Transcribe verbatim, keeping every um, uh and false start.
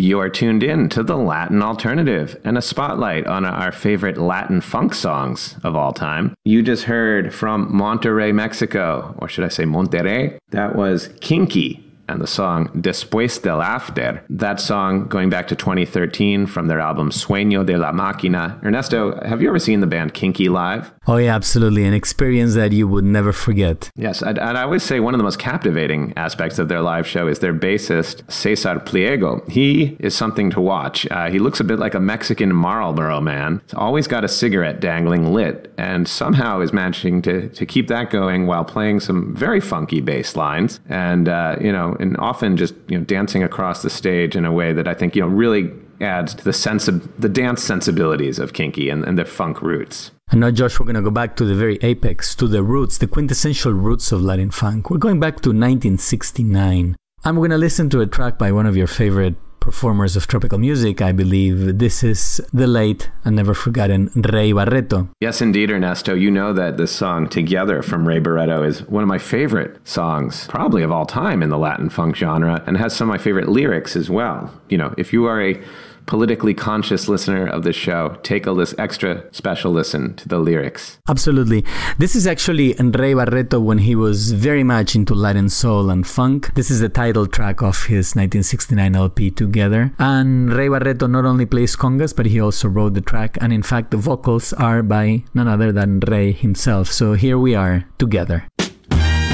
You are tuned in to the Latin Alternative and a spotlight on our favorite Latin funk songs of all time. You just heard from Monterrey, Mexico, or should I say Monterrey? That was Kinky and the song Después del After. That song going back to twenty thirteen from their album Sueño de la Máquina. Ernesto, have you ever seen the band Kinky live? Oh yeah, absolutely. An experience that you would never forget. Yes, and I always say one of the most captivating aspects of their live show is their bassist, Cesar Pliego. He is something to watch. Uh, he looks a bit like a Mexican Marlboro man. He's always got a cigarette dangling lit, and somehow is managing to, to keep that going while playing some very funky bass lines, and, uh, you know, and often just, you know, dancing across the stage in a way that I think, you know, really adds to the sense of the dance sensibilities of Kinky and, and their funk roots. And now, Josh, we're going to go back to the very apex, to the roots, the quintessential roots of Latin funk. We're going back to nineteen sixty-nine. I'm going to listen to a track by one of your favorite performers of tropical music, I believe. This is the late and never forgotten Ray Barretto. Yes, indeed, Ernesto. You know that this song, Together, from Ray Barretto is one of my favorite songs, probably of all time in the Latin funk genre, and has some of my favorite lyrics as well. You know, if you are a politically conscious listener of this show, take a list, extra special listen to the lyrics. Absolutely. This is actually Ray Barretto when he was very much into Latin soul and funk. This is the title track of his nineteen sixty-nine L P Together. And Ray Barretto not only plays congas, but he also wrote the track. And in fact, the vocals are by none other than Ray himself. So here we are, Together.